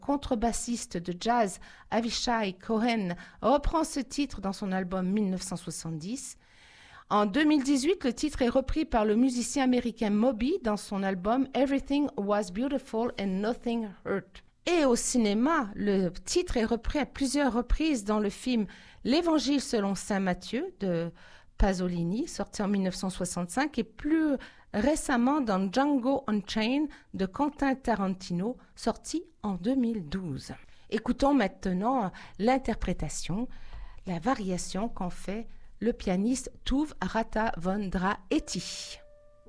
contrebassiste de jazz Avishai Cohen reprend ce titre dans son album 1970. En 2018, le titre est repris par le musicien américain Moby dans son album Everything Was Beautiful and Nothing Hurt. Et au cinéma, le titre est repris à plusieurs reprises dans le film L'Évangile selon saint Matthieu de Pasolini, sorti en 1965, et plus récemment dans Django Unchained de Quentin Tarantino, sorti en 2012. Écoutons maintenant l'interprétation, la variation qu'en fait le pianiste Tuve Rata von Dra-Eti.